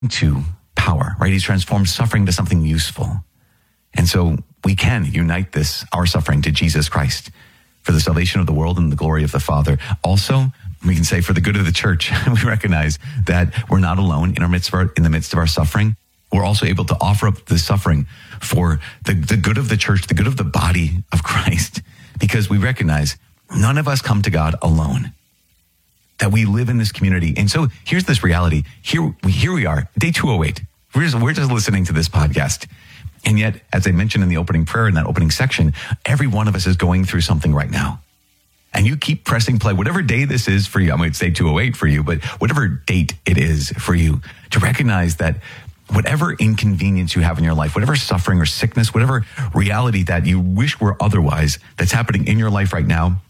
to power, right? He's transformed suffering to something useful. And so we can unite our suffering to Jesus Christ for the salvation of the world and the glory of the Father. Also, we can say for the good of the church, we recognize that we're not alone in the midst of our suffering. We're also able to offer up the suffering for the good of the church, the good of the body of Christ, because we recognize none of us come to God alone, that we live in this community. And so here's this reality. Here we are, day 208. We're just listening to this podcast. And yet, as I mentioned in the opening prayer, in that opening section, every one of us is going through something right now. And you keep pressing play, whatever day this is for you. I might say 208 for you, but whatever date it is for you, to recognize that whatever inconvenience you have in your life, whatever suffering or sickness, whatever reality that you wish were otherwise that's happening in your life right now,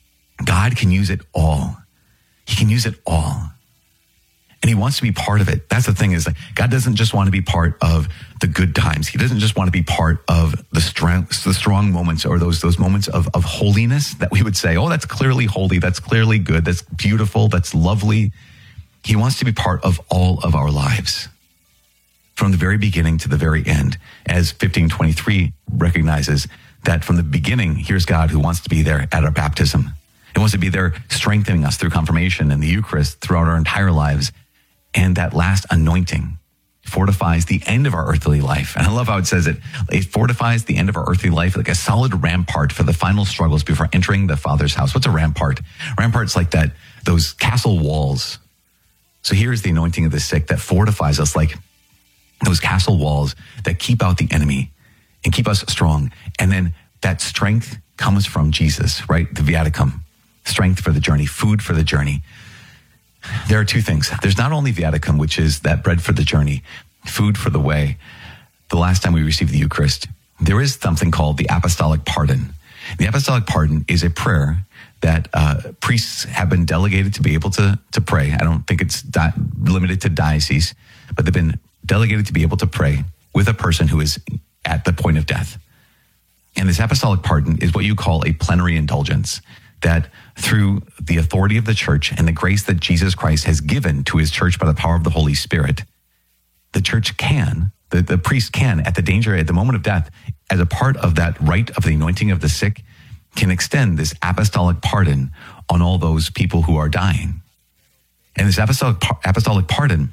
God can use it all. He can use it all. And he wants to be part of it. That's the thing, is like God doesn't just want to be part of the good times. He doesn't just want to be part of the strong moments, or those moments of holiness that we would say, oh, that's clearly holy. That's clearly good. That's beautiful. That's lovely. He wants to be part of all of our lives from the very beginning to the very end. As 1523 recognizes that from the beginning, here's God who wants to be there at our baptism. He wants to be there strengthening us through confirmation and the Eucharist throughout our entire lives. And that last anointing fortifies the end of our earthly life. And I love how it says it. It fortifies the end of our earthly life like a solid rampart for the final struggles before entering the Father's house. What's a rampart? Rampart's like those castle walls. So here's the anointing of the sick that fortifies us like those castle walls that keep out the enemy and keep us strong. And then that strength comes from Jesus, right? The viaticum, strength for the journey, food for the journey. There are two things. There's not only viaticum, which is that bread for the journey, food for the way. The last time we received the Eucharist, there is something called the apostolic pardon. The apostolic pardon is a prayer that priests have been delegated to be able to pray. I don't think it's limited to diocese, but they've been delegated to be able to pray with a person who is at the point of death. And this apostolic pardon is what you call a plenary indulgence, that through the authority of the church and the grace that Jesus Christ has given to his church by the power of the Holy Spirit, the church can, the priest can, at the moment of death, as a part of that rite of the anointing of the sick, can extend this apostolic pardon on all those people who are dying. And this apostolic pardon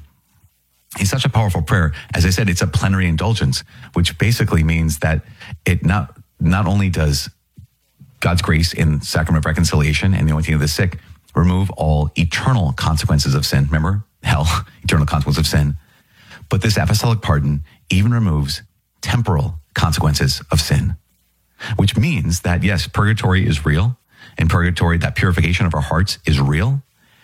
is such a powerful prayer. As I said, it's a plenary indulgence, which basically means that it not only does God's grace in sacrament of reconciliation and the anointing of the sick remove all eternal consequences of sin. Remember? Hell, eternal consequences of sin. But this apostolic pardon even removes temporal consequences of sin, which means that, yes, purgatory is real, and purgatory, that purification of our hearts, is real.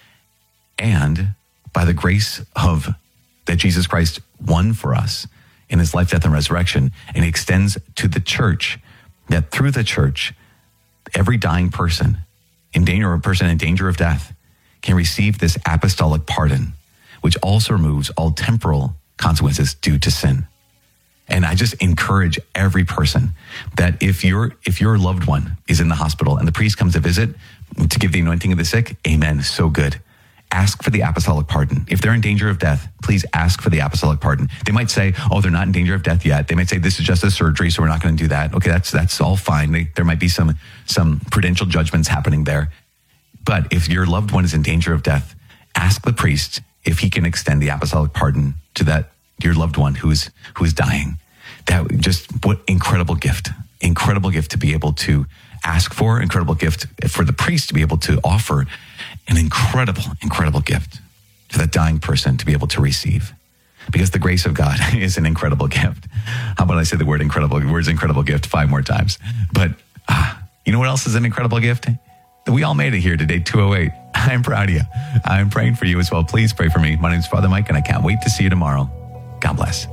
And by the grace that Jesus Christ won for us in his life, death, and resurrection, and extends to the church, that through the church, every dying person in danger of death can receive this apostolic pardon, which also removes all temporal consequences due to sin. And I just encourage every person that if your loved one is in the hospital and the priest comes to visit to give the anointing of the sick, amen, so good. Ask for the apostolic pardon. If they're in danger of death, please ask for the apostolic pardon. They might say, oh, they're not in danger of death yet. They might say, this is just a surgery, so we're not going to do that. Okay, that's all fine. There might be some prudential judgments happening there. But if your loved one is in danger of death, ask the priest if he can extend the apostolic pardon to your loved one who is dying. What incredible gift to be able to ask for, incredible gift for the priest to be able to offer, an incredible gift to that dying person to be able to receive. Because the grace of God is an incredible gift. How about I say the word incredible gift 5 more times? But you know what else is an incredible gift? That we all made it here today, 208. I'm proud of you. I'm praying for you as well. Please pray for me. My name is Father Mike, and I can't wait to see you tomorrow. God bless.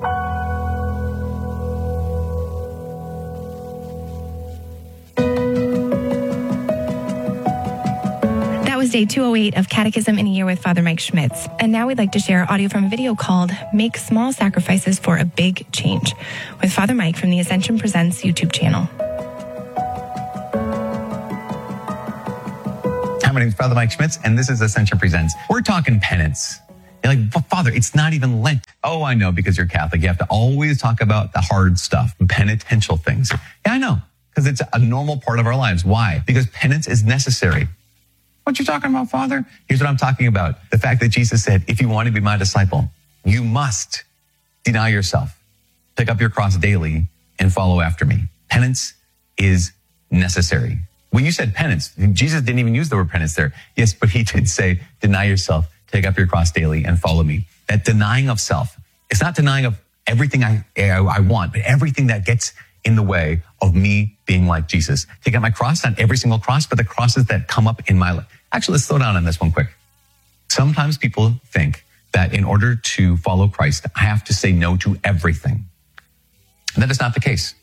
Day 208 of Catechism in a Year with Father Mike Schmitz. And now we'd like to share audio from a video called Make Small Sacrifices for a Big Change with Father Mike from the Ascension Presents YouTube channel. Hi, my name is Father Mike Schmitz, and this is Ascension Presents. We're talking penance. You're like, but Father, it's not even Lent. Oh, I know, because you're Catholic. You have to always talk about the hard stuff, penitential things. Yeah, I know, because it's a normal part of our lives. Why? Because penance is necessary. What you talking about, Father? Here's what I'm talking about. The fact that Jesus said, if you want to be my disciple, you must deny yourself, pick up your cross daily, and follow after me. Penance is necessary. Well, you said penance. Jesus didn't even use the word penance there. Yes, but he did say, deny yourself, take up your cross daily, and follow me. That denying of self, it's not denying of everything I want, but everything that gets in the way of me being like Jesus. Take up my cross, not every single cross, but the crosses that come up in my life. Actually, let's slow down on this one quick. Sometimes people think that in order to follow Christ, I have to say no to everything. And that is not the case.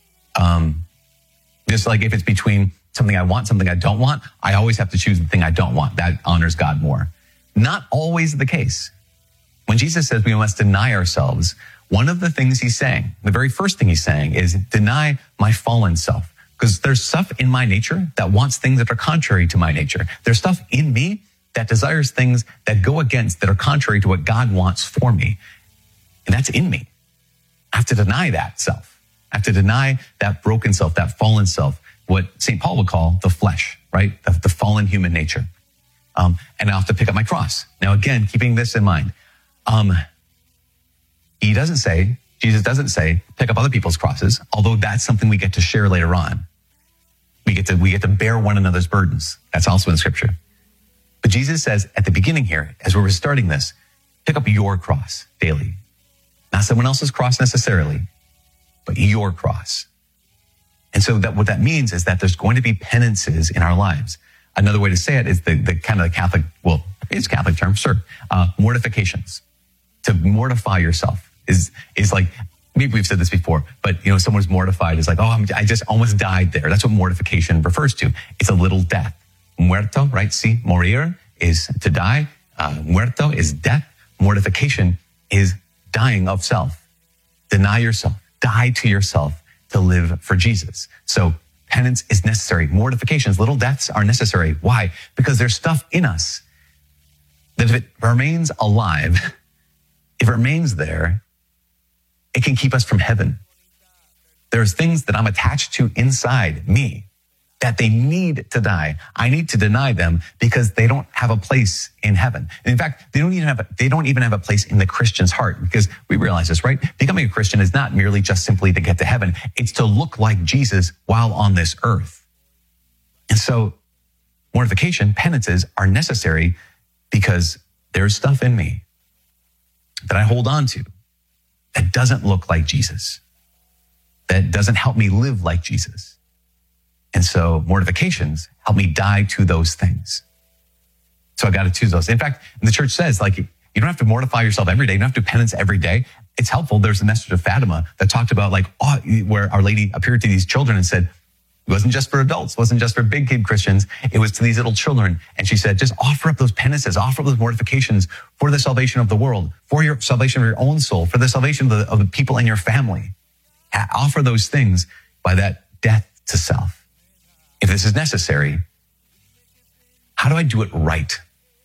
Just like if it's between something I want, something I don't want, I always have to choose the thing I don't want. That honors God more. Not always the case. When Jesus says we must deny ourselves, one of the things he's saying, the very first thing he's saying is deny my fallen self. Because there's stuff in my nature that wants things that are contrary to my nature. There's stuff in me that desires things that go against, that are contrary to what God wants for me. And that's in me. I have to deny that self. I have to deny that broken self, that fallen self, what St. Paul would call the flesh, right? The fallen human nature. And I have to pick up my cross. Now, again, keeping this in mind, Jesus doesn't say, pick up other people's crosses, although that's something we get to share later on. We get to bear one another's burdens. That's also in Scripture. But Jesus says at the beginning here, as we're starting this, pick up your cross daily. Not someone else's cross necessarily, but your cross. And so that what that means is that there's going to be penances in our lives. Another way to say it is the kind of the Catholic, well, it's a Catholic term, sure. Mortifications. To mortify yourself is like, maybe we've said this before, but someone's mortified is like, oh, I just almost died there. That's what mortification refers to. It's a little death. Muerto, right? See, morir is to die. Muerto is death. Mortification is dying of self. Deny yourself. Die to yourself to live for Jesus. So penance is necessary. Mortifications, little deaths are necessary. Why? Because there's stuff in us that if it remains alive, if it remains there, it can keep us from heaven. There's things that I'm attached to inside me that they need to die. I need to deny them because they don't have a place in heaven. And in fact, they don't even have a place in the Christian's heart, because we realize this, right? Becoming a Christian is not merely just simply to get to heaven. It's to look like Jesus while on this earth. And so mortification, penances are necessary because there's stuff in me that I hold on to that doesn't look like Jesus, that doesn't help me live like Jesus. And so mortifications help me die to those things. So I got to choose those. In fact, the church says, like, you don't have to mortify yourself every day. You don't have to do penance every day. It's helpful. There's a message of Fatima that talked about, like, where Our Lady appeared to these children and said, it wasn't just for adults, it wasn't just for big kid Christians. It was to these little children. And she said, just offer up those penances, offer up those mortifications for the salvation of the world, for your salvation of your own soul, for the salvation of the people in your family. Offer those things by that death to self. If this is necessary, how do I do it right?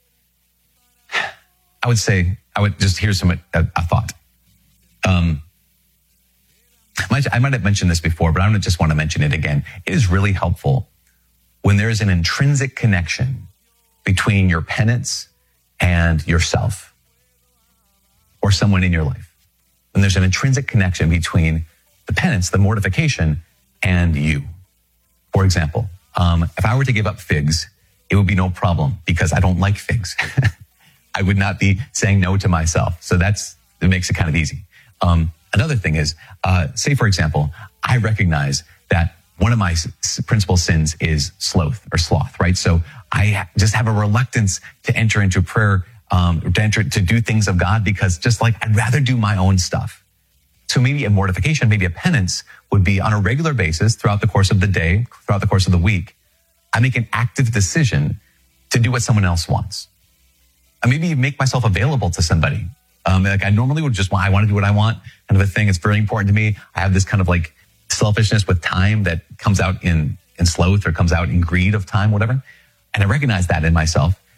I would just, here's a thought. I might have mentioned this before, but I just want to mention it again. It is really helpful when there is an intrinsic connection between your penance and yourself or someone in your life. When there's an intrinsic connection between the penance, the mortification, and you. For example, if I were to give up figs, it would be no problem because I don't like figs. I would not be saying no to myself. So it makes it kind of easy. Another thing is, say, for example, I recognize that one of my principal sins is sloth, right? So I just have a reluctance to enter into prayer, to do things of God, because just like I'd rather do my own stuff. So maybe a mortification, maybe a penance would be on a regular basis throughout the course of the day, throughout the course of the week. I make an active decision to do what someone else wants. I maybe make myself available to somebody. Like I normally would I want to do what I want, kind of a thing. It's very important to me. I have this kind of like selfishness with time that comes out in sloth or comes out in greed of time, whatever. And I recognize that in myself.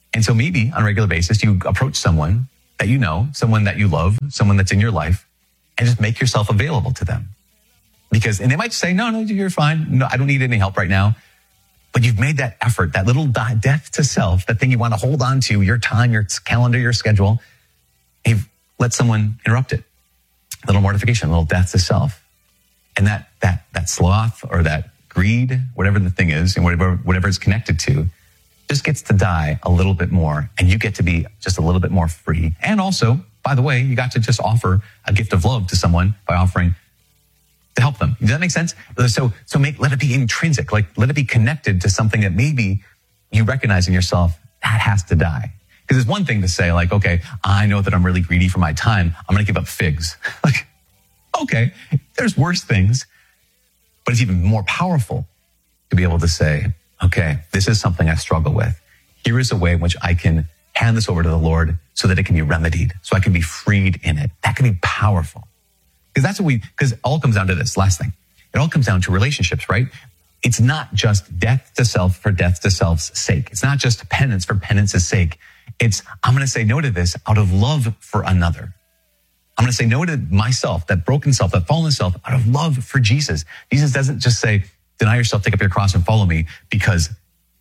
And so maybe on a regular basis, you approach someone that you know, someone that you love, someone that's in your life, and just make yourself available to them. And they might say, no, you're fine. No, I don't need any help right now. But you've made that effort, that little death to self, that thing you want to hold on to, your time, your calendar, your schedule. You've let someone interrupt it. A little mortification, a little death to self. And that sloth or that greed, whatever the thing is, and whatever it's connected to, just gets to die a little bit more. And you get to be just a little bit more free. And also, by the way, you got to just offer a gift of love to someone by offering to help them. Does that make sense? So let it be intrinsic, like let it be connected to something that maybe you recognize in yourself that has to die. Because it's one thing to say like, okay, I know that I'm really greedy for my time. I'm going to give up figs. Like, okay, there's worse things, but it's even more powerful to be able to say, okay, this is something I struggle with. Here is a way in which I can hand this over to the Lord so that it can be remedied, so I can be freed in it. That can be powerful. Because it all comes down to this last thing. It all comes down to relationships, right? It's not just death to self for death to self's sake. It's not just penance for penance's sake. It's, I'm going to say no to this out of love for another. I'm going to say no to myself, that broken self, that fallen self, out of love for Jesus. Jesus doesn't just say, deny yourself, take up your cross and follow me because,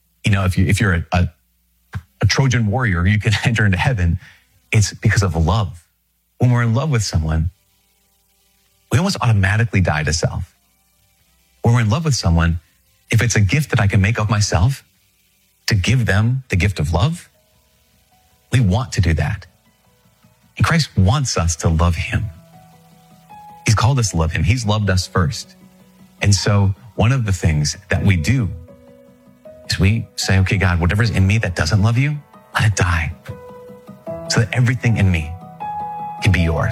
if you're a Trojan warrior, you can enter into heaven. It's because of love. When we're in love with someone, we almost automatically die to self. When we're in love with someone, if it's a gift that I can make of myself to give them the gift of love, we want to do that. And Christ wants us to love him. He's called us to love him. He's loved us first. And so one of the things that we do is we say, okay, God, whatever's in me that doesn't love you, let it die so that everything in me can be yours.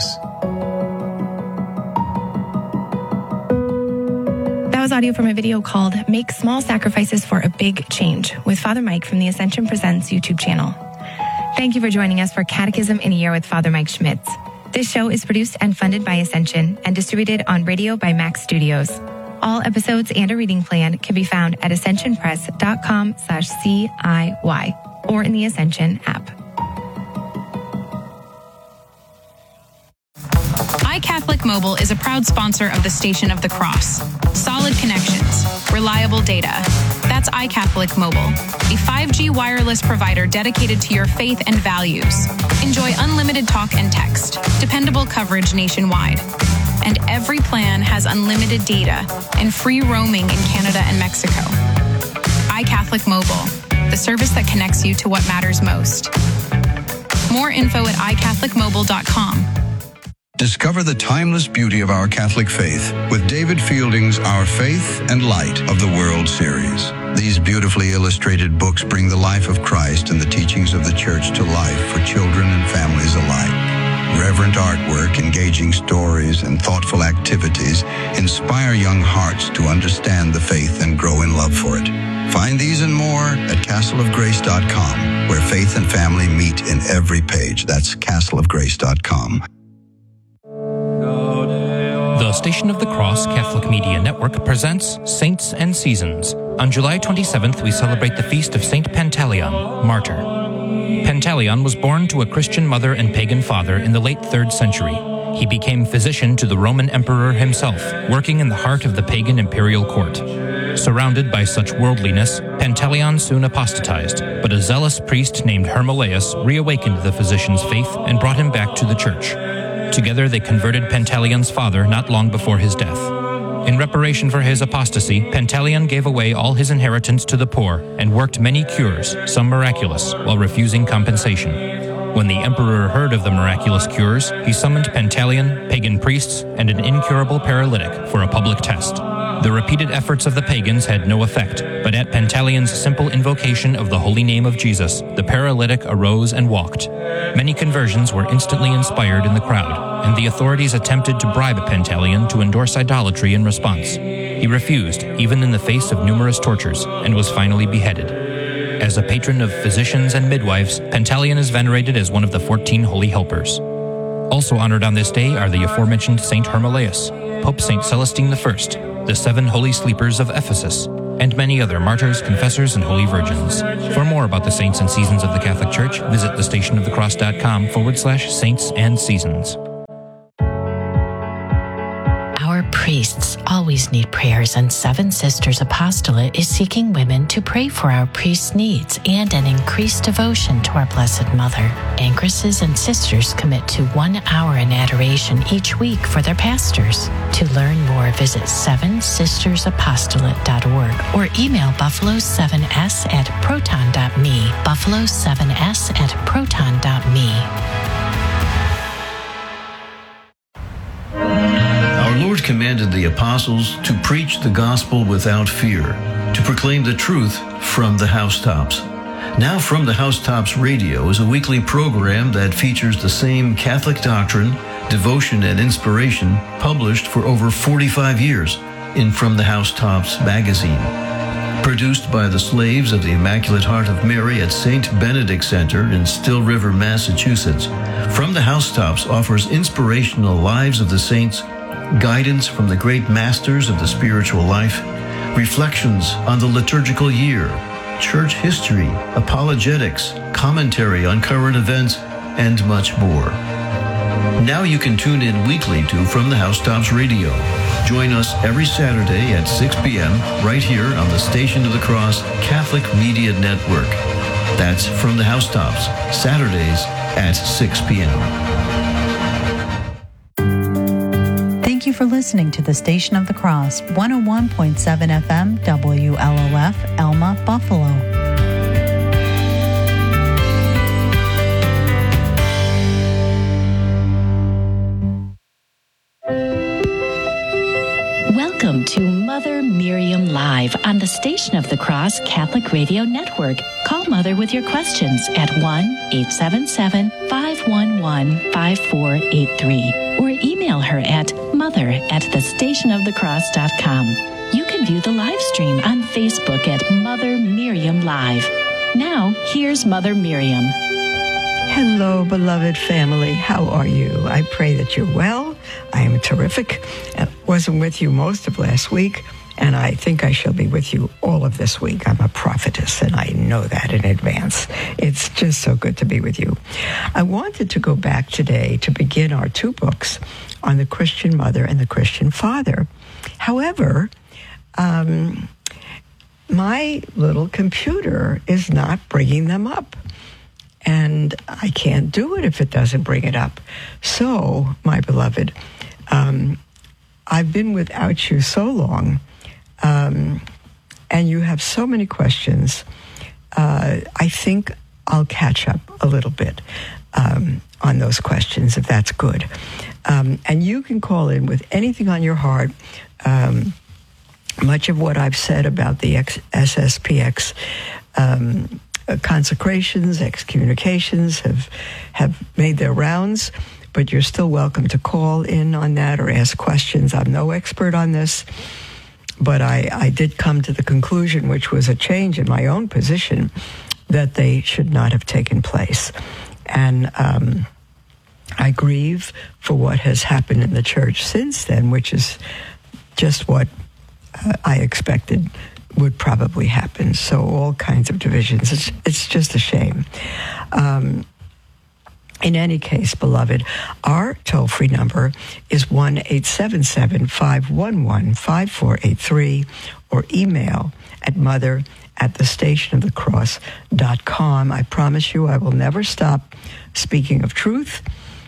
That was audio from a video called Make Small Sacrifices for a Big Change with Father Mike from the Ascension Presents YouTube channel. Thank you for joining us for Catechism in a Year with Father Mike Schmitz. This show is produced and funded by Ascension and distributed on radio by Max Studios. All episodes and a reading plan can be found at ascensionpress.com/CIY or in the Ascension app. iCatholic Mobile is a proud sponsor of the Station of the Cross. Solid connections, reliable data. That's iCatholic Mobile, a 5G wireless provider dedicated to your faith and values. Enjoy unlimited talk and text, dependable coverage nationwide. And every plan has unlimited data and free roaming in Canada and Mexico. iCatholic Mobile, the service that connects you to what matters most. More info at iCatholicMobile.com. Discover the timeless beauty of our Catholic faith with David Fielding's Our Faith and Light of the World series. These beautifully illustrated books bring the life of Christ and the teachings of the Church to life for children and families alike. Reverent artwork, engaging stories, and thoughtful activities inspire young hearts to understand the faith and grow in love for it. Find these and more at castleofgrace.com, where faith and family meet in every page. That's castleofgrace.com. The Station of the Cross Catholic Media Network presents Saints and Seasons. On July 27th, we celebrate the feast of Saint Pantaleon, martyr. Pantaleon was born to a Christian mother and pagan father in the late 3rd century. He became physician to the Roman emperor himself, working in the heart of the pagan imperial court. Surrounded by such worldliness, Pantaleon soon apostatized, but a zealous priest named Hermolaus reawakened the physician's faith and brought him back to the church. Together they converted Pantaleon's father not long before his death. In reparation for his apostasy, Pantaleon gave away all his inheritance to the poor and worked many cures, some miraculous, while refusing compensation. When the emperor heard of the miraculous cures, he summoned Pantaleon, pagan priests, and an incurable paralytic for a public test. The repeated efforts of the pagans had no effect, but at Pantaleon's simple invocation of the holy name of Jesus, the paralytic arose and walked. Many conversions were instantly inspired in the crowd, and the authorities attempted to bribe Pantaleon to endorse idolatry in response. He refused, even in the face of numerous tortures, and was finally beheaded. As a patron of physicians and midwives, Pantaleon is venerated as one of the 14 holy helpers. Also honored on this day are the aforementioned Saint Hermolaus, Pope Saint Celestine I, the 7 holy sleepers of Ephesus, and many other martyrs, confessors, and holy virgins. For more about the saints and seasons of the Catholic Church, visit thestationofthecross.com/saints and seasons. Our priests always need prayers, and Seven Sisters Apostolate is seeking women to pray for our priests' needs and an increased devotion to our Blessed Mother. Ancresses and sisters commit to 1 hour in adoration each week for their pastors. To learn more, visit sevensistersapostolate.org or email buffalo7s@proton.me, buffalo7s@proton.me. Our Lord commanded the apostles to preach the gospel without fear, to proclaim the truth from the housetops. Now From the Housetops Radio is a weekly program that features the same Catholic doctrine, devotion, and inspiration published for over 45 years in From the Housetops magazine. Produced by the slaves of the Immaculate Heart of Mary at St. Benedict Center in Still River, Massachusetts, From the Housetops offers inspirational lives of the saints, guidance from the great masters of the spiritual life, reflections on the liturgical year, church history, apologetics, commentary on current events, and much more. Now you can tune in weekly to From the Housetops Radio. Join us every Saturday at 6 p.m. right here on the Station of the Cross Catholic Media Network. That's From the Housetops, Saturdays at 6 p.m. Thank you for listening to the Station of the Cross, 101.7 FM, WLOF, Elma, Buffalo. Welcome to Mother Miriam Live on the Station of the Cross Catholic Radio Network. Call Mother with your questions at 1-877-511-5483 or email her at mother@thestationofthecross.com. You can view the live stream on Facebook at Mother Miriam Live. Now, here's Mother Miriam. Hello, beloved family. How are you? I pray that you're well. I am terrific. I wasn't with you most of last week, and I think I shall be with you all of this week. I'm a prophetess, and I know that in advance. It's just so good to be with you. I wanted to go back today to begin our 2 books on the Christian mother and the Christian father. However, my little computer is not bringing them up. And I can't do it if it doesn't bring it up. So, my beloved, I've been without you so long, and you have so many questions. I think I'll catch up a little bit on those questions, if that's good. And you can call in with anything on your heart. Much of what I've said about the SSPX consecrations, excommunications have made their rounds, but you're still welcome to call in on that or ask questions. I'm no expert on this, but I did come to the conclusion, which was a change in my own position, that they should not have taken place. And I grieve for what has happened in the church since then, which is just what I expected would probably happen. So all kinds of divisions. It's just a shame. In any case, beloved, our toll-free number is 1-877-511-5483 or email at mother@thestationofthecross.com. I promise you I will never stop speaking of truth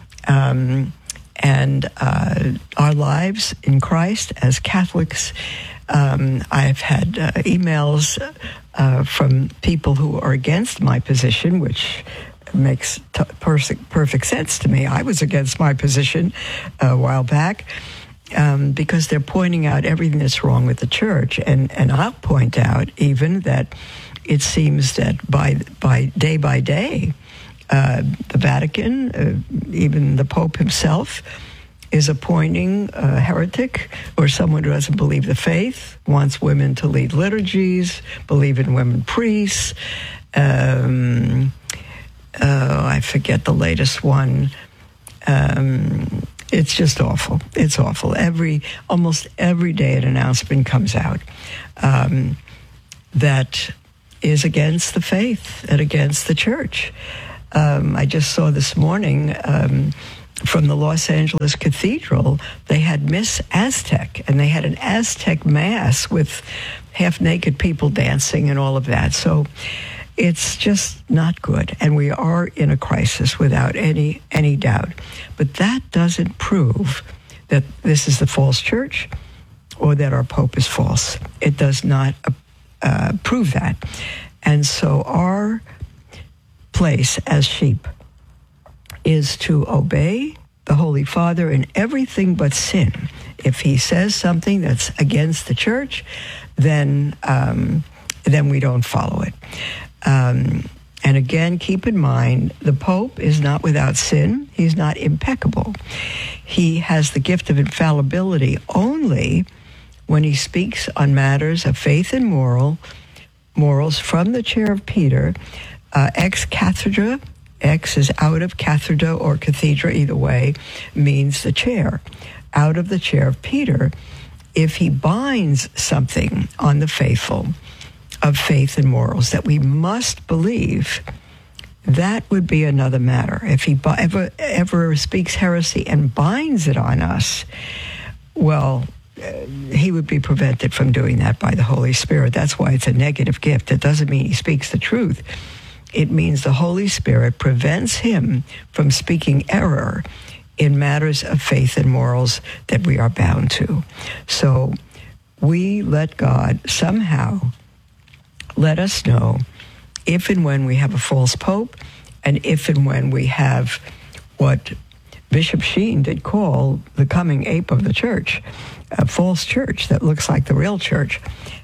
and our lives in Christ as Catholics. I've had emails from people who are against my position, which makes perfect sense to me. I was against my position a while back because they're pointing out everything that's wrong with the church. And I'll point out even that it seems that by day, the Vatican, even the Pope himself, is appointing a heretic or someone who doesn't believe the faith, wants women to lead liturgies, believe in women priests. I forget the latest one. It's just awful. It's awful. Almost every day an announcement comes out. that is against the faith and against the church. I just saw this morning from the Los Angeles Cathedral, they had Miss Aztec, and they had an Aztec mass with half-naked people dancing and all of that. So it's just not good, and we are in a crisis without any doubt. But that doesn't prove that this is the false church or that our Pope is false. It does not prove that. And so our place as sheep is to obey the Holy Father in everything but sin. If he says something that's against the church, then we don't follow it. And again, keep in mind, the Pope is not without sin. He's not impeccable. He has the gift of infallibility only when he speaks on matters of faith and morals from the chair of Peter, ex cathedra. Ex is out of, cathedra or cathedra, either way, means the chair. Out of the chair of Peter, if he binds something on the faithful of faith and morals that we must believe, that would be another matter. If he ever speaks heresy and binds it on us, well, he would be prevented from doing that by the Holy Spirit. That's why it's a negative gift. It doesn't mean he speaks the truth. It means the Holy Spirit prevents him from speaking error in matters of faith and morals that we are bound to. So we let God somehow let us know if and when we have a false pope, and if and when we have what Bishop Sheen did call the coming ape of the church, a false church that looks like the real church.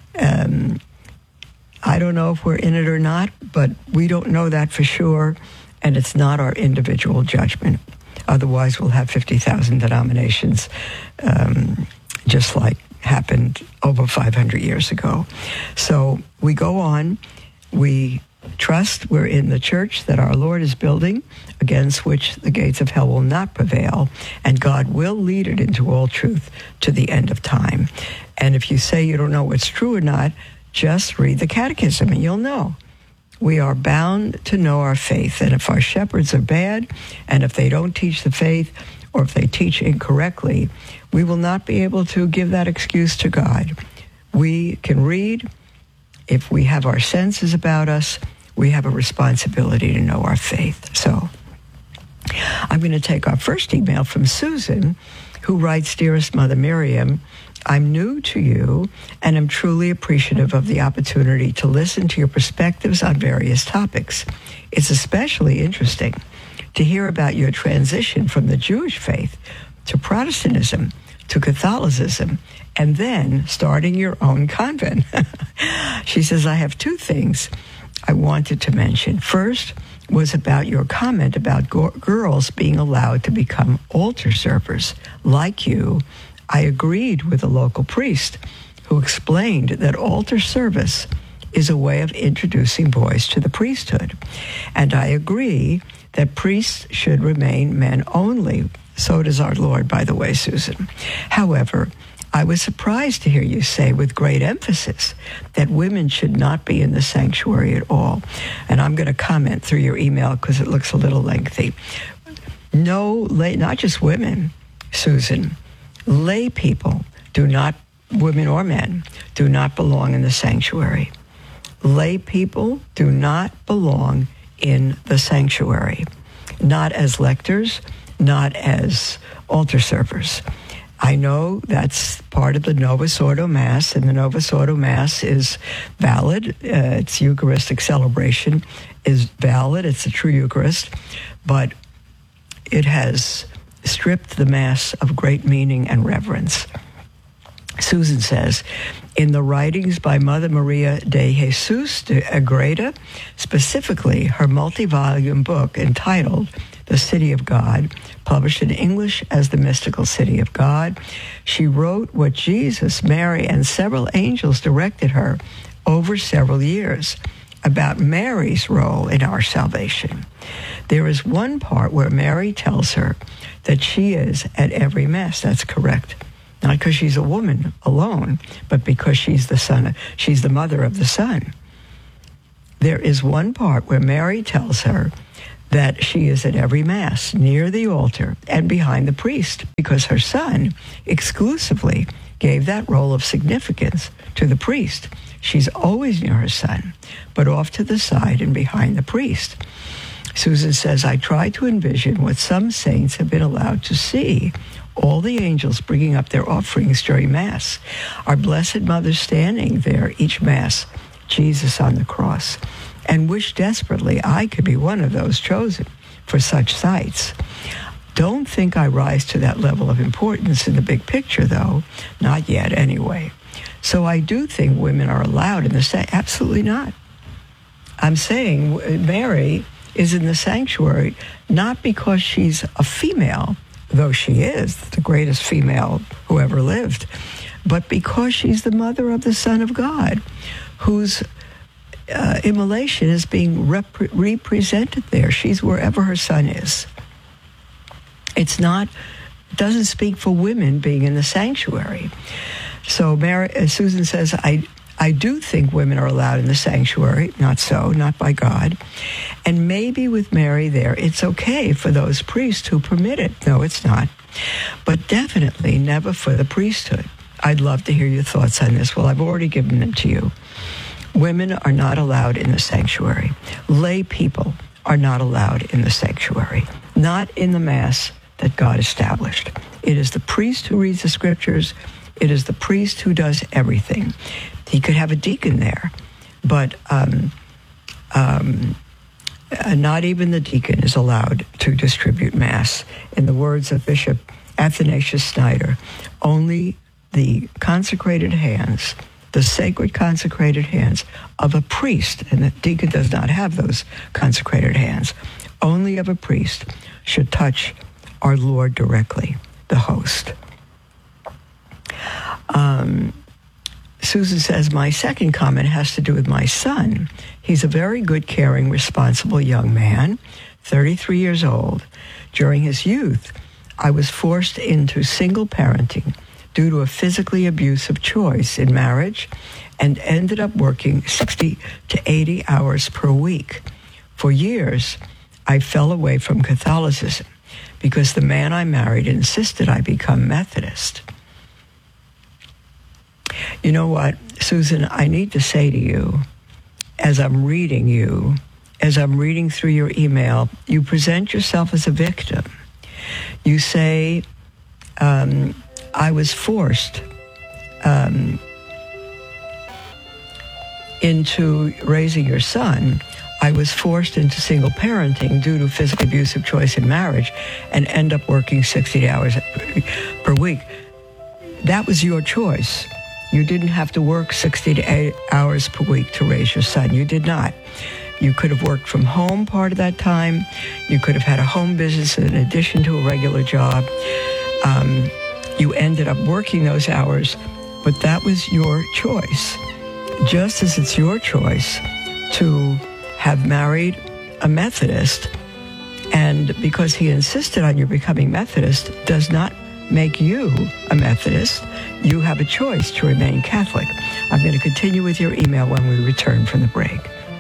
I don't know if we're in it or not, but we don't know that for sure, and it's not our individual judgment. Otherwise, we'll have 50,000 denominations, just like happened over 500 years ago. So we go on. We trust we're in the church that our Lord is building, against which the gates of hell will not prevail, and God will lead it into all truth to the end of time. And if you say you don't know what's true or not, just read the catechism and you'll know. We are bound to know our faith, and if our shepherds are bad, and if they don't teach the faith, or if they teach incorrectly, we will not be able to give that excuse to God. We can read. If we have our senses about us, we have a responsibility to know our faith. So I'm going to take our first email from Susan, who writes, "Dearest Mother Miriam, I'm new to you and am truly appreciative of the opportunity to listen to your perspectives on various topics. It's especially interesting to hear about your transition from the Jewish faith to Protestantism to Catholicism, and then starting your own convent." She says, "I have two things I wanted to mention. First was about your comment about girls being allowed to become altar servers. Like you, I agreed with a local priest who explained that altar service is a way of introducing boys to the priesthood. And I agree that priests should remain men only. So does our Lord, by the way, Susan. However, I was surprised to hear you say with great emphasis that women should not be in the sanctuary at all." And I'm going to comment through your email because it looks a little lengthy. No, not just women, Susan. Lay people do not, women or men, do not belong in the sanctuary. Lay people do not belong in the sanctuary, not as lectors, not as altar servers. I know that's part of the Novus Ordo Mass, and the Novus Ordo Mass is valid. Its Eucharistic celebration is valid. It's a true Eucharist, but it has stripped the Mass of great meaning and reverence. Susan says, in the writings by Mother Maria de Jesus de Agreda, specifically her multi-volume book entitled The City of God, published in English as The Mystical City of God, she wrote what Jesus, Mary, and several angels directed her over several years about Mary's role in our salvation. There is one part where Mary tells her that she is at every Mass. That's correct. not because she's a woman alone, but because she's the mother of the Son. There is one part where Mary tells her that she is at every Mass, near the altar and behind the priest, because her Son exclusively gave that role of significance to the priest. She's always near her Son, but off to the side and behind the priest. Susan says, I try to envision what some saints have been allowed to see, all the angels bringing up their offerings during Mass, our Blessed Mother standing there each Mass, Jesus on the cross, and wish desperately I could be one of those chosen for such sights. Don't think I rise to that level of importance in the big picture, though. Not yet, anyway. So I do think women are allowed in the sanctuary. Absolutely not. I'm saying Mary is in the sanctuary not because she's a female, though she is the greatest female who ever lived, but because she's the mother of the Son of God, whose immolation is being represented there. She's wherever her Son is. It doesn't speak for women being in the sanctuary. So Susan says, I do think women are allowed in the sanctuary. Not so, not by God. And maybe with Mary there, it's okay for those priests who permit it. No, it's not. But definitely never for the priesthood. I'd love to hear your thoughts on this. Well, I've already given them to you. Women are not allowed in the sanctuary. Lay people are not allowed in the sanctuary. Not in the Mass that God established. It is the priest who reads the scriptures. It is the priest who does everything. He could have a deacon there, but not even the deacon is allowed to distribute Mass. In the words of Bishop Athanasius Snyder, only the consecrated hands, the sacred consecrated hands of a priest, and the deacon does not have those consecrated hands, only of a priest should touch our Lord directly, the host. Susan says, my second comment has to do with my son. He's a very good, caring, responsible young man, 33 years old. During his youth, I was forced into single parenting due to a physically abusive choice in marriage and ended up working 60 to 80 hours per week. For years, I fell away from Catholicism because the man I married insisted I become Methodist. You know what, Susan, I need to say to you, as I'm reading through your email, you present yourself as a victim. You say, I was forced into raising your son. I was forced into single parenting due to physically abusive choice in marriage and end up working 60 hours per week. That was your choice. You didn't have to work 60 to 8 hours per week to raise your son. You did not. You could have worked from home part of that time. You could have had a home business in addition to a regular job. You ended up working those hours, but that was your choice. Just as it's your choice to have married a Methodist, and because he insisted on your becoming Methodist does not make you a Methodist. You have a choice to remain Catholic. I'm going to continue with your email when we return from the break.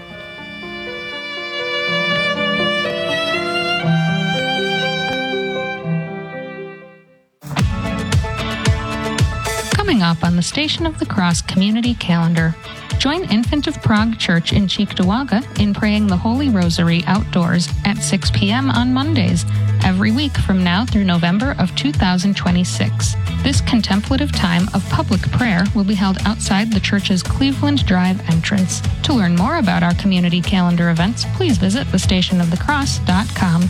Coming up on the Station of the Cross Community Calendar. Join Infant of Prague Church in Cheektowaga in praying the Holy Rosary outdoors at 6 p.m. on Mondays, every week from now through November of 2026. This contemplative time of public prayer will be held outside the church's Cleveland Drive entrance. To learn more about our community calendar events, please visit thestationofthecross.com.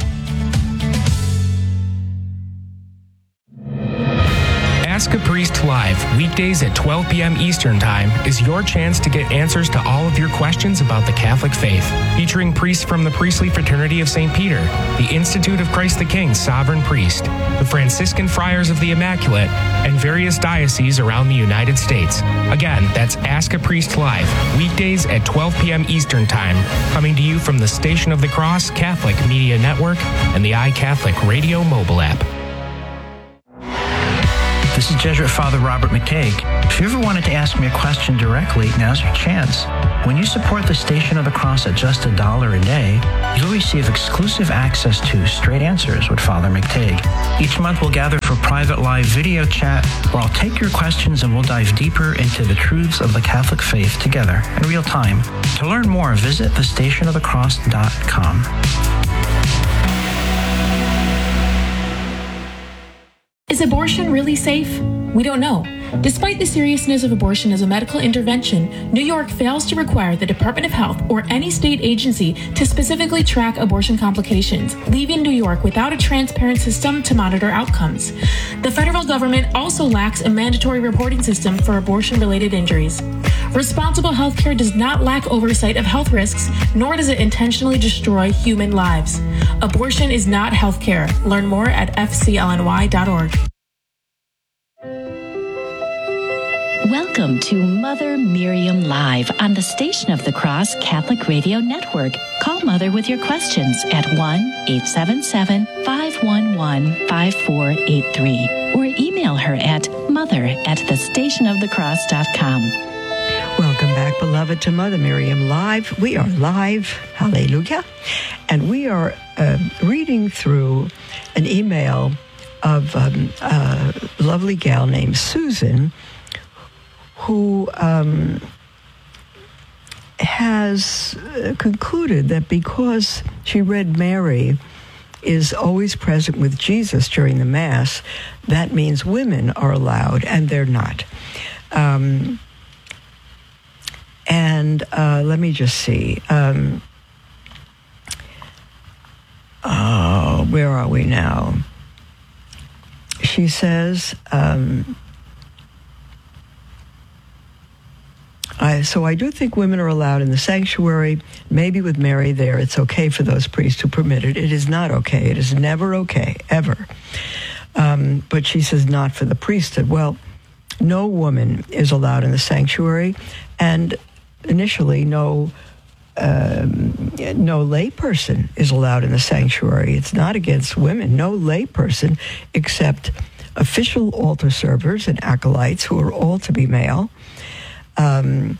Ask a Priest Live, weekdays at 12 p.m. Eastern Time, is your chance to get answers to all of your questions about the Catholic faith. Featuring priests from the Priestly Fraternity of St. Peter, the Institute of Christ the King Sovereign Priest, the Franciscan Friars of the Immaculate, and various dioceses around the United States. Again, that's Ask a Priest Live, weekdays at 12 p.m. Eastern Time, coming to you from the Station of the Cross Catholic Media Network and the iCatholic Radio mobile app. This is Jesuit Father Robert McTague. If you ever wanted to ask me a question directly, now's your chance. When you support the Station of the Cross at just $1 a day, you'll receive exclusive access to Straight Answers with Father McTague. Each month we'll gather for private live video chat where I'll take your questions and we'll dive deeper into the truths of the Catholic faith together in real time. To learn more, visit thestationofthecross.com. Is abortion really safe? We don't know. Despite the seriousness of abortion as a medical intervention, New York fails to require the Department of Health or any state agency to specifically track abortion complications, leaving New York without a transparent system to monitor outcomes. The federal government also lacks a mandatory reporting system for abortion-related injuries. Responsible healthcare does not lack oversight of health risks, nor does it intentionally destroy human lives. Abortion is not healthcare. Learn more at fclny.org. Welcome to Mother Miriam Live on the Station of the Cross Catholic Radio Network. Call Mother with your questions at 1-877-511-5483 or email her at mother@thestationofthecross.com. Welcome back, beloved, to Mother Miriam Live. We are live, hallelujah, and we are reading through an email of a lovely gal named Susan, who has concluded that because she read Mary is always present with Jesus during the Mass, that means women are allowed, and they're not. Let me just see. Where are we now? She says, so I do think women are allowed in the sanctuary. Maybe with Mary there, it's okay for those priests who permit it. It is not okay. It is never okay, ever. But she says not for the priesthood. Well, no woman is allowed in the sanctuary, and initially no lay person is allowed in the sanctuary. It's not against women. No lay person except official altar servers and acolytes, who are all to be male, and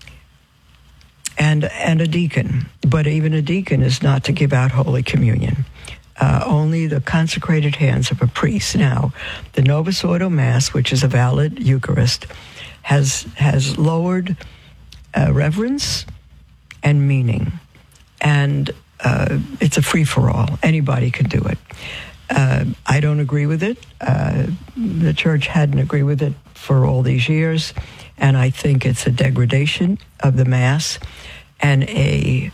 a deacon. But even a deacon is not to give out Holy Communion. Only the consecrated hands of a priest. Now, the Novus Ordo Mass, which is a valid Eucharist, has lowered reverence and meaning, and it's a free-for-all. Anybody can do it. I don't agree with it. The Church hadn't agreed with it for all these years, and I think it's a degradation of the Mass and a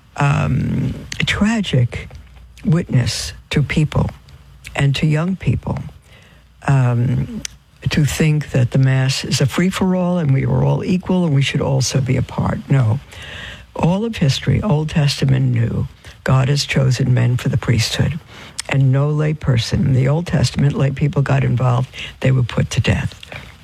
tragic witness to people and to young people, to think that the Mass is a free-for-all and we are all equal and we should also be a part. No. All of history, Old Testament, New, God has chosen men for the priesthood, and no lay person. In the Old Testament, lay people got involved, they were put to death.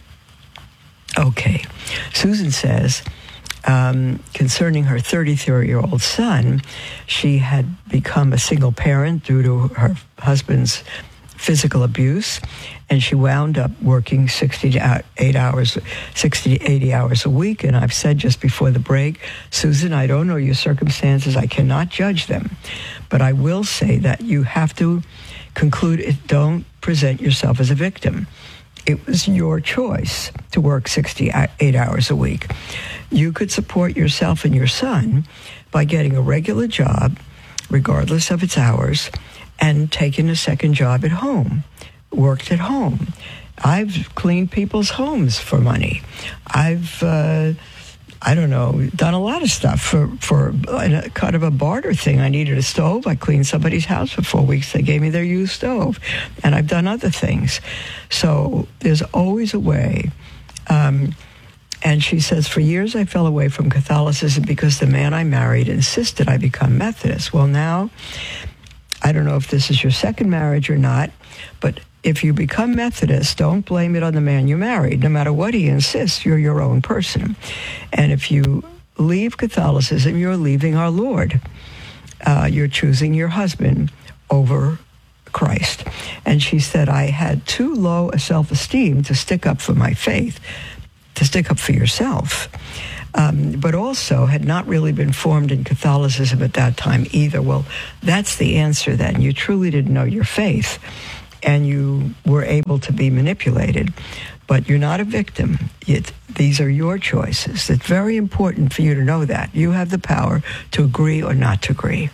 Okay. Susan says, concerning her 33-year-old son, she had become a single parent due to her husband's physical abuse, and she wound up working 60 to 80 hours a week. And I've said just before the break, Susan, I don't know your circumstances. I cannot judge them. But I will say that you have to conclude it. Don't present yourself as a victim. It was your choice to work 68 hours a week. You could support yourself and your son by getting a regular job, regardless of its hours, and taking a second job at home, worked at home. I've cleaned people's homes for money. I've, done a lot of stuff for a kind of a barter thing. I needed a stove. I cleaned somebody's house for 4 weeks. They gave me their used stove. And I've done other things. So there's always a way. And she says, for years I fell away from Catholicism because the man I married insisted I become Methodist. Well, now, I don't know if this is your second marriage or not, but if you become Methodist, don't blame it on the man you married. No matter what he insists, you're your own person. And if you leave Catholicism, you're leaving our Lord. You're choosing your husband over Christ. And she said, I had too low a self-esteem to stick up for my faith, to stick up for yourself, but also had not really been formed in Catholicism at that time either. Well, that's the answer then. You truly didn't know your faith, and you were able to be manipulated. But you're not a victim. These are your choices. It's very important for you to know that. You have the power to agree or not to agree.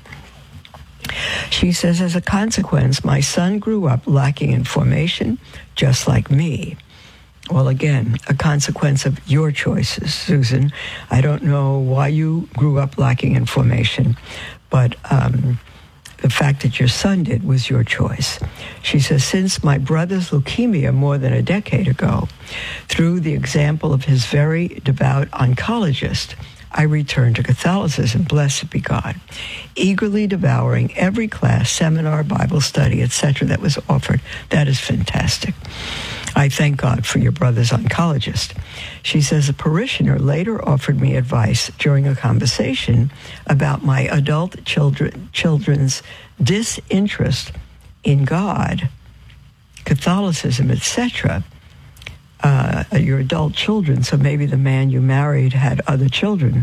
She says, as a consequence, my son grew up lacking in formation, just like me. Well, again, a consequence of your choices, Susan. I don't know why you grew up lacking in formation, but the fact that your son did was your choice. She says, since my brother's leukemia more than a decade ago, through the example of his very devout oncologist, I returned to Catholicism, blessed be God, eagerly devouring every class, seminar, Bible study, etc. that was offered. That is fantastic. I thank God for your brother's oncologist. She says, a parishioner later offered me advice during a conversation about my adult children's disinterest in God, Catholicism, etc. Your adult children, so maybe the man you married had other children.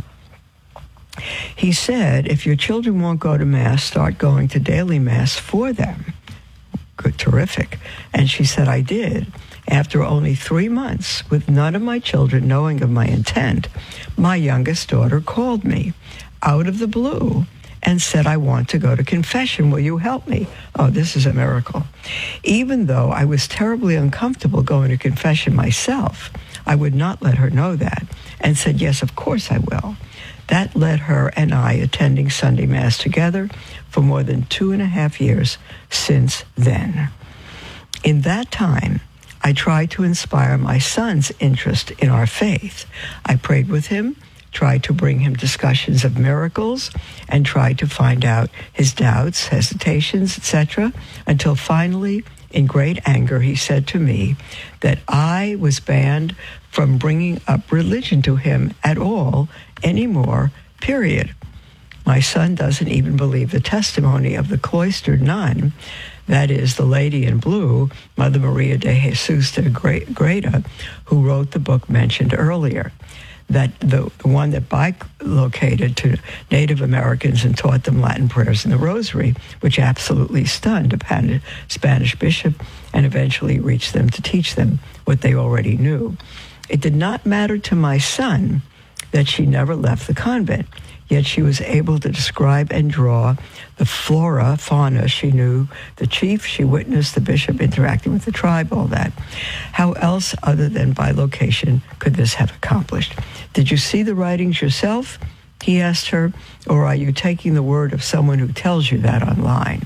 He said, if your children won't go to Mass, start going to daily Mass for them. Good, terrific. And she said, I did. After only 3 months, with none of my children knowing of my intent, my youngest daughter called me out of the blue and said, I want to go to confession. Will you help me? Oh, this is a miracle. Even though I was terribly uncomfortable going to confession myself, I would not let her know that and said, yes, of course I will. That led her and I attending Sunday Mass together for more than 2.5 years since then. In that time, I tried to inspire my son's interest in our faith. I prayed with him, tried to bring him discussions of miracles, and tried to find out his doubts, hesitations, etc., until finally, in great anger, he said to me that I was banned from bringing up religion to him at all anymore, period. My son doesn't even believe the testimony of the cloistered nun, that is, the lady in blue, Mother Maria de Jesus de Greda, who wrote the book mentioned earlier. That the one that bilocated to Native Americans and taught them Latin prayers and the Rosary, which absolutely stunned a Spanish bishop and eventually reached them to teach them what they already knew. It did not matter to my son that she never left the convent, yet she was able to describe and draw the fauna. She knew the chief, she witnessed the bishop interacting with the tribe, all that. How else, other than by location, could this have accomplished? Did you see the writings yourself? He asked her, or are you taking the word of someone who tells you that online?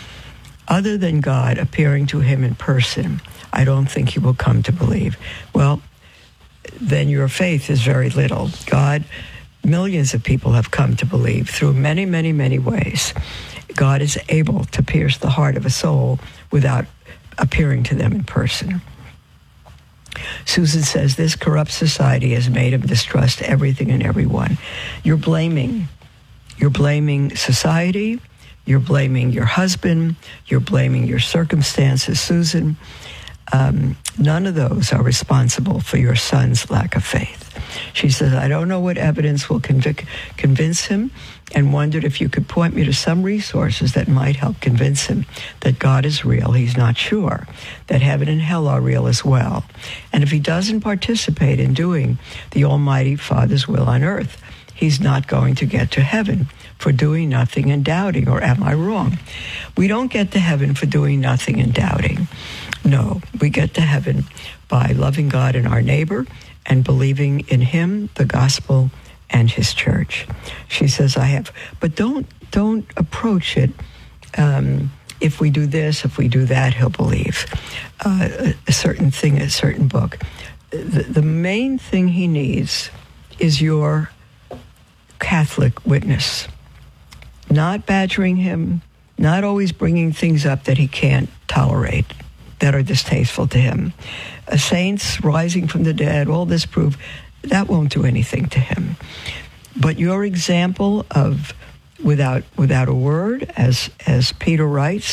Other than God appearing to him in person, I don't think he will come to believe. Well, then your faith is very little. God, millions of people have come to believe through many, many, many ways. God is able to pierce the heart of a soul without appearing to them in person. Susan says, this corrupt society has made him distrust everything and everyone. You're blaming society, you're blaming your husband, you're blaming your circumstances, Susan. None of those are responsible for your son's lack of faith. She says, I don't know what evidence will convince him, and wondered if you could point me to some resources that might help convince him that God is real. He's not sure that heaven and hell are real as well. And if he doesn't participate in doing the Almighty Father's will on earth, he's not going to get to heaven for doing nothing and doubting. Or am I wrong? We don't get to heaven for doing nothing and doubting. No, we get to heaven by loving God and our neighbor and believing in him, the gospel, and his church. She says, but don't approach it. If we do this, if we do that, he'll believe a certain thing, a certain book. The main thing he needs is your Catholic witness. Not badgering him, not always bringing things up that he can't tolerate, that are distasteful to him. Saints rising from the dead, all this proof, that won't do anything to him. But your example of without a word, as Peter writes,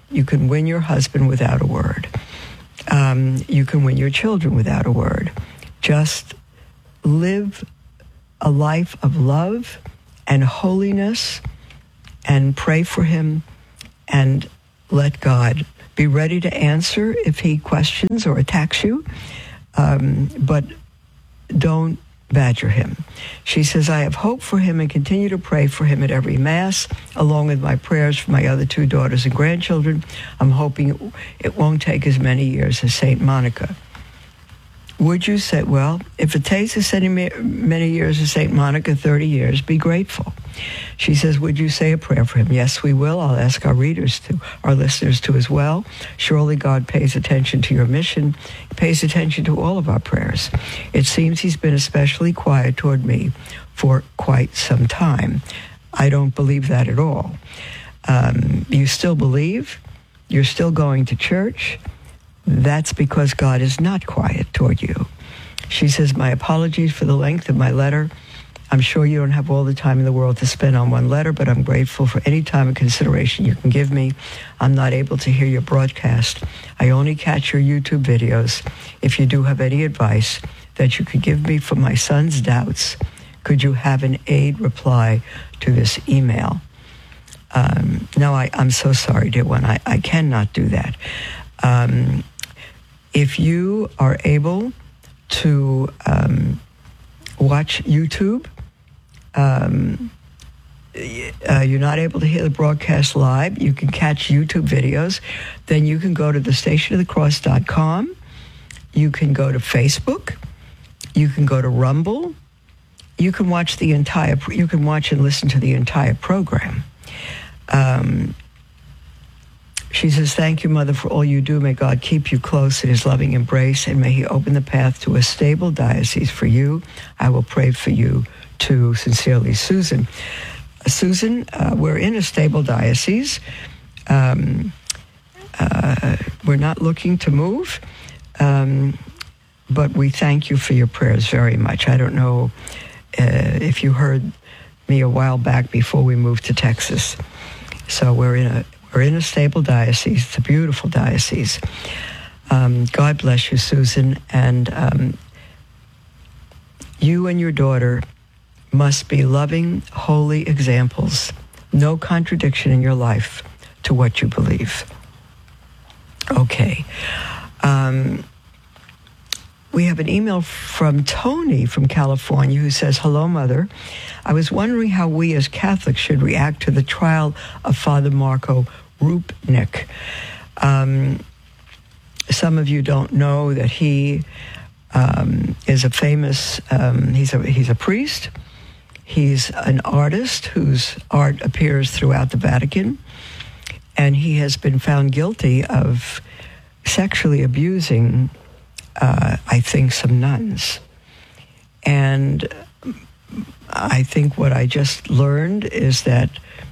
You can win your husband without a word. You can win your children without a word. Just live a life of love and holiness and pray for him and let God be ready to answer if he questions or attacks you. But don't badger him. She says, I have hope for him and continue to pray for him at every Mass, along with my prayers for my other 2 daughters and grandchildren. I'm hoping it won't take as many years as St. Monica. Would you say, well, if it takes as many years as St. Monica, 30 years, be grateful. She says, would you say a prayer for him? Yes, we will. I'll ask our readers to, our listeners to as well. Surely God pays attention to your mission. He pays attention to all of our prayers. It seems he's been especially quiet toward me for quite some time. I don't believe that at all. You still believe? You're still going to church? That's because God is not quiet toward you. She says, my apologies for the length of my letter. I'm sure you don't have all the time in the world to spend on one letter, but I'm grateful for any time and consideration you can give me. I'm not able to hear your broadcast. I only catch your YouTube videos. If you do have any advice that you could give me for my son's doubts, could you have an aid reply to this email? No, I'm so sorry, dear one. I cannot do that. If you are able to watch YouTube, you're not able to hear the broadcast live, you can catch YouTube videos, then you can go to thestationofthecross.com, you can go to Facebook, you can go to Rumble, you can watch and listen to the entire program. She says, thank you, Mother, for all you do. May God keep you close in his loving embrace, and may he open the path to a stable diocese for you. I will pray for you, too. Sincerely, Susan. Susan, we're in a stable diocese. We're not looking to move, but we thank you for your prayers very much. I don't know if you heard me a while back before we moved to Texas. So we're in a stable diocese. It's a beautiful diocese. God bless you, Susan. And you and your daughter must be loving, holy examples. No contradiction in your life to what you believe. Okay. We have an email from Tony from California who says, hello, Mother. I was wondering how we as Catholics should react to the trial of Father Marco Rupnik. Some of you don't know that he is a famous, he's a priest. He's an artist whose art appears throughout the Vatican. And he has been found guilty of sexually abusing, I think, some nuns. And I think what I just learned is that,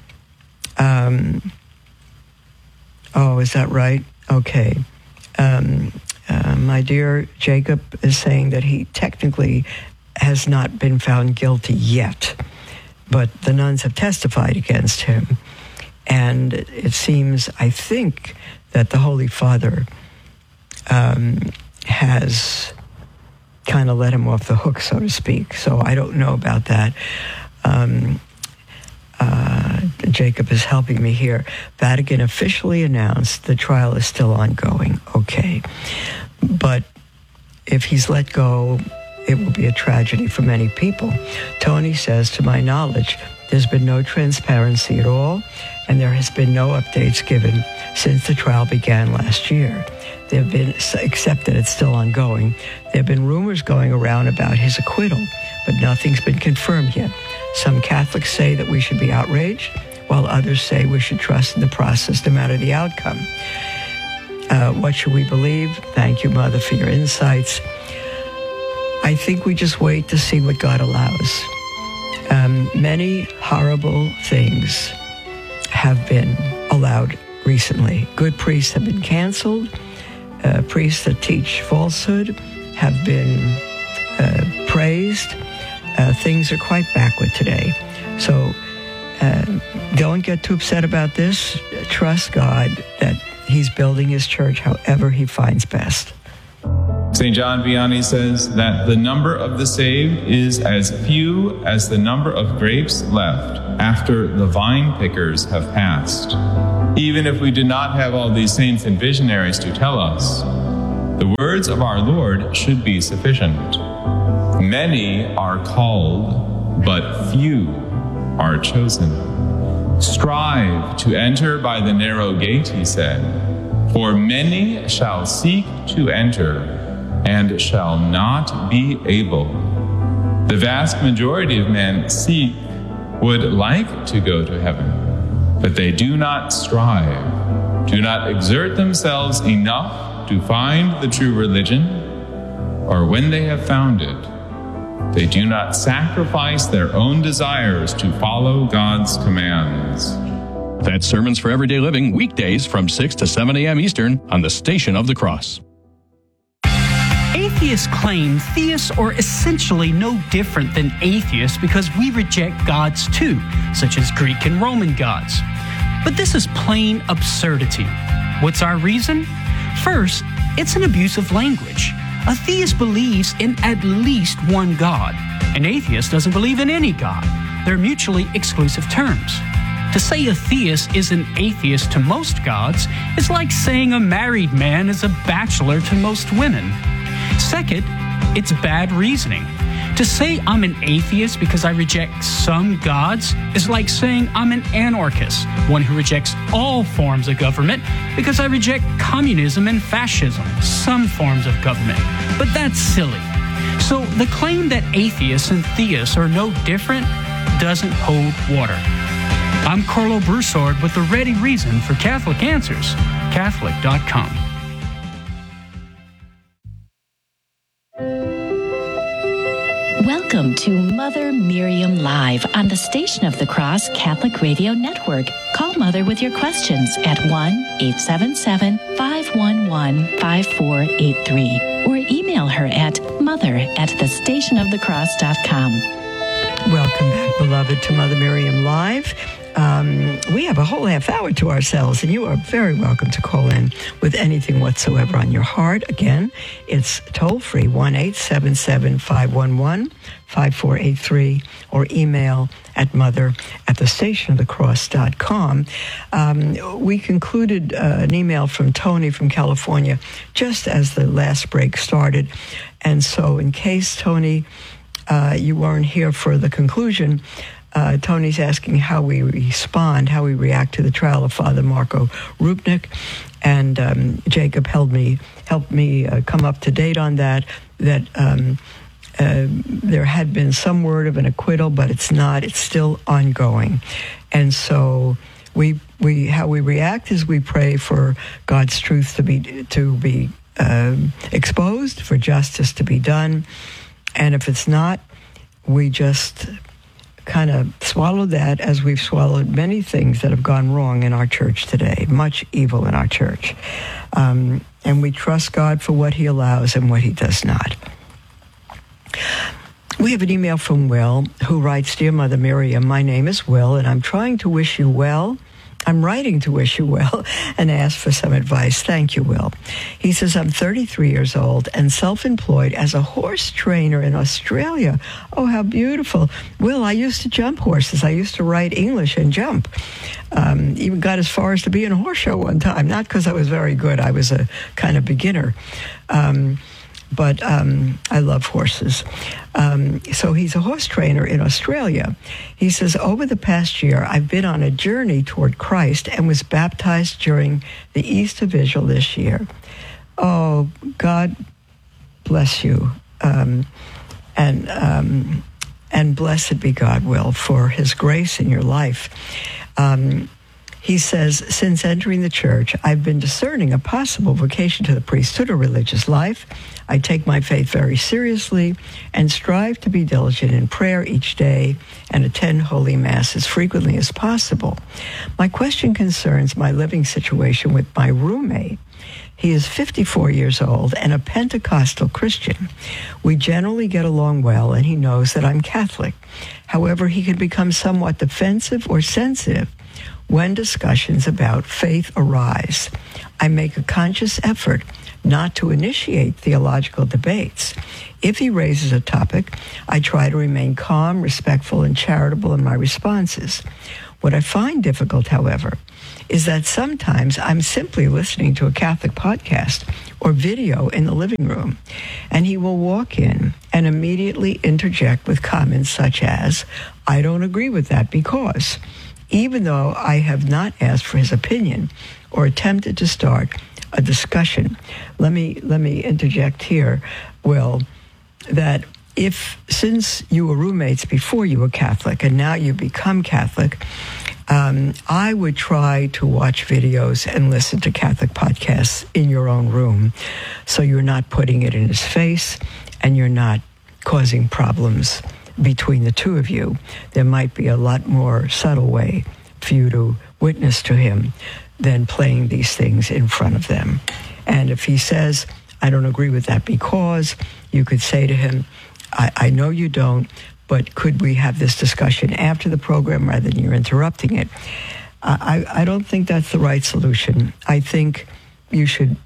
is that right? Okay. My dear Jacob is saying that he technically has not been found guilty yet, but the nuns have testified against him. And it seems, I think, that the Holy Father has kind of let him off the hook, so to speak. So I don't know about that. Jacob is helping me here. Vatican officially announced the trial is still ongoing. Okay. But if he's let go, it will be a tragedy for many people. Tony says, to my knowledge, there's been no transparency at all, and there has been no updates given since the trial began last year. There have been, except that it's still ongoing, there have been rumors going around about his acquittal, but nothing's been confirmed yet. Some Catholics say that we should be outraged, while others say we should trust in the process no matter the outcome. What should we believe? Thank you, Mother, for your insights. I think we just wait to see what God allows. Many horrible things have been allowed recently. Good priests have been canceled. Priests that teach falsehood have been praised. Things are quite backward today. So Don't get too upset about this. Trust God that He's building His church however He finds best. St. John Vianney says that the number of the saved is as few as the number of grapes left after the vine pickers have passed. Even if we do not have all these saints and visionaries to tell us, the words of our Lord should be sufficient. Many are called, but few are chosen. Strive to enter by the narrow gate, he said, for many shall seek to enter and shall not be able. The vast majority of men would like to go to heaven, but they do not strive, do not exert themselves enough to find the true religion, or when they have found it, they do not sacrifice their own desires to follow God's commands. That's Sermons for Everyday Living, weekdays from 6 to 7 a.m. Eastern on the Station of the Cross. Atheists claim theists are essentially no different than atheists because we reject gods too, such as Greek and Roman gods. But this is plain absurdity. What's our reason? First, it's an abuse of language. A theist believes in at least one God. An atheist doesn't believe in any God. They're mutually exclusive terms. To say a theist is an atheist to most gods is like saying a married man is a bachelor to most women. Second, it's bad reasoning. To say I'm an atheist because I reject some gods is like saying I'm an anarchist, one who rejects all forms of government because I reject communism and fascism, some forms of government. But that's silly. So the claim that atheists and theists are no different doesn't hold water. I'm Carlo Broussard with the ready reason for Catholic Answers, Catholic.com. Welcome to Mother Miriam Live on the Station of the Cross Catholic Radio Network. Call Mother with your questions at 1-877-511-5483 or email her at mother@thestationofthecross.com. Welcome back, beloved, to Mother Miriam Live. We have a whole half hour to ourselves, and you are very welcome to call in with anything whatsoever on your heart. Again, it's toll-free, 1-877-511-5483, or email at mother@thestationofthecross.com. We concluded an email from Tony from California just as the last break started. And so in case, Tony, you weren't here for the conclusion, Tony's asking how we respond, how we react to the trial of Father Marco Rupnik, and Jacob helped me come up to date on that. There had been some word of an acquittal, but it's not. It's still ongoing, and so how we react is we pray for God's truth to be exposed, for justice to be done, and if it's not, we just kind of swallow that, as we've swallowed many things that have gone wrong in our church today, much evil in our church. And we trust God for what He allows and what He does not. We have an email from Will, who writes, Dear Mother Miriam, my name is Will, and I'm trying to wish you well. I'm writing to wish you well and ask for some advice. Thank you, Will. He says, I'm 33 years old and self-employed as a horse trainer in Australia. Oh, how beautiful. Will, I used to jump horses. I used to write English and jump. Even got as far as to be in a horse show one time. Not because I was very good. I was a kind of beginner. But I love horses. So he's a horse trainer in Australia. He says, over the past year, I've been on a journey toward Christ and was baptized during the Easter Vigil this year. Oh, God bless you. And blessed be God, Will, for His grace in your life. He says, since entering the church, I've been discerning a possible vocation to the priesthood or religious life. I take my faith very seriously and strive to be diligent in prayer each day and attend Holy Mass as frequently as possible. My question concerns my living situation with my roommate. He is 54 years old and a Pentecostal Christian. We generally get along well, and he knows that I'm Catholic. However, he can become somewhat defensive or sensitive when discussions about faith arise. I make a conscious effort not to initiate theological debates. If he raises a topic, I try to remain calm, respectful, and charitable in my responses. What I find difficult, however, is that sometimes I'm simply listening to a Catholic podcast or video in the living room, and he will walk in and immediately interject with comments such as, "I don't agree with that because," even though I have not asked for his opinion or attempted to start a discussion. Let me interject here, Will, that since you were roommates before you were Catholic and now you become Catholic, I would try to watch videos and listen to Catholic podcasts in your own room, so you're not putting it in his face and you're not causing problems between the two of you. There might be a lot more subtle way for you to witness to him than playing these things in front of them. And if he says, "I don't agree with that because," you could say to him, I know you don't, but could we have this discussion after the program rather than you're interrupting it? I don't think that's the right solution. I think you should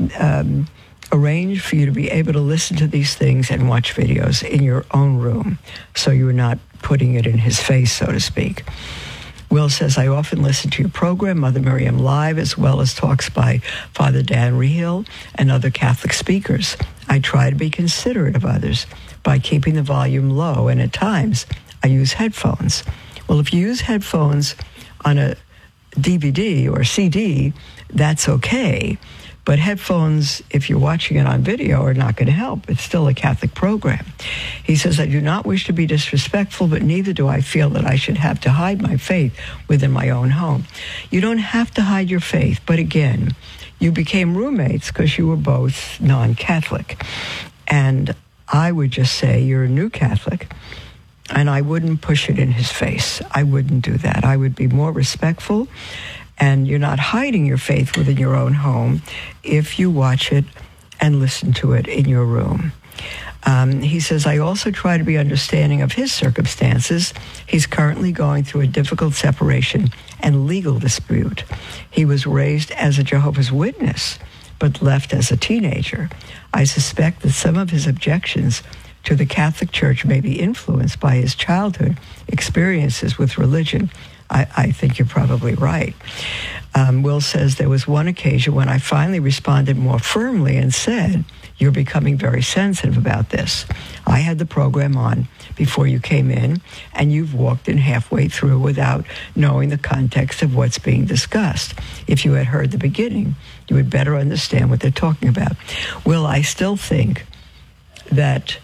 arrange for you to be able to listen to these things and watch videos in your own room, so you're not putting it in his face, so to speak. Will says, I often listen to your program, Mother Miriam Live, as well as talks by Father Dan Rehill and other Catholic speakers. I try to be considerate of others by keeping the volume low, and at times I use headphones. Well, if you use headphones on a DVD or CD, that's okay. But headphones, if you're watching it on video, are not going to help. It's still a Catholic program. He says, I do not wish to be disrespectful, but neither do I feel that I should have to hide my faith within my own home. You don't have to hide your faith, but again, you became roommates because you were both non-Catholic. And I would just say you're a new Catholic, and I wouldn't push it in his face. I wouldn't do that. I would be more respectful, and you're not hiding your faith within your own home if you watch it and listen to it in your room. He says, I also try to be understanding of his circumstances. He's currently going through a difficult separation and legal dispute. He was raised as a Jehovah's Witness, but left as a teenager. I suspect that some of his objections to the Catholic Church may be influenced by his childhood experiences with religion. I think you're probably right. Will says, there was one occasion when I finally responded more firmly and said, you're becoming very sensitive about this. I had the program on before you came in, and you've walked in halfway through without knowing the context of what's being discussed. If you had heard the beginning, you would better understand what they're talking about. Will, I still think that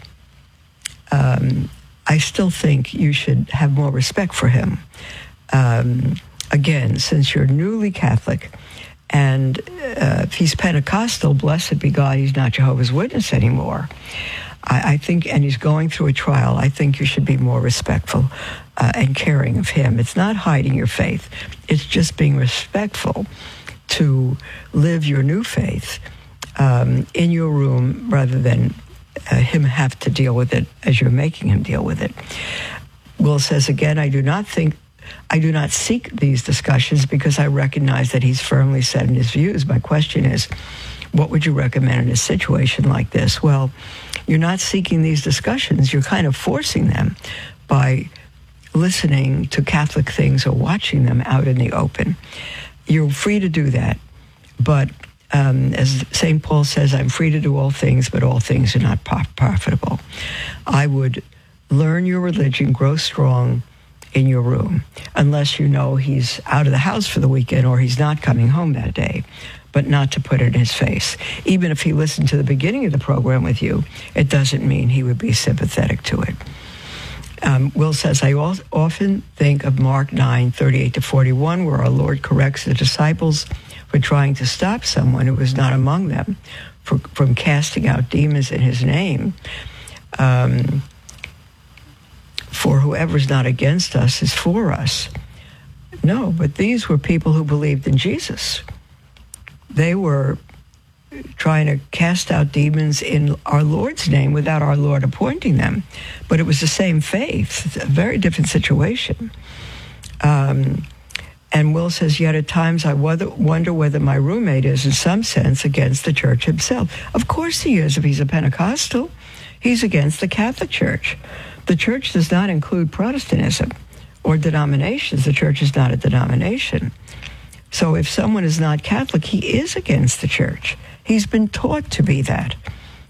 you should have more respect for him. Again, since you're newly Catholic, and if he's Pentecostal, blessed be God, he's not Jehovah's Witness anymore. I think, and he's going through a trial, I think you should be more respectful and caring of him. It's not hiding your faith. It's just being respectful to live your new faith in your room rather than him have to deal with it as you're making him deal with it. Will says, again, I do not seek these discussions because I recognize that he's firmly set in his views. My question is, what would you recommend in a situation like this? Well, you're not seeking these discussions. You're kind of forcing them by listening to Catholic things or watching them out in the open. You're free to do that. But as St. Paul says, I'm free to do all things, but all things are not profitable. I would learn your religion, grow strong in your room, unless you know he's out of the house for the weekend or he's not coming home that day, but not to put it in his face. Even if he listened to the beginning of the program with you, it doesn't mean he would be sympathetic to it. Will says, I often think of Mark 9:38-41, where our Lord corrects the disciples for trying to stop someone who was not among them from casting out demons in his name. For whoever is not against us is for us. No, but these were people who believed in Jesus. They were trying to cast out demons in our Lord's name without our Lord appointing them. But it was the same faith. It's a very different situation. And Will says, yet at times I wonder whether my roommate is, in some sense, against the church himself. Of course he is. If he's a Pentecostal, he's against the Catholic Church. The church does not include Protestantism or denominations. The church is not a denomination. So if someone is not Catholic, he is against the church. He's been taught to be that.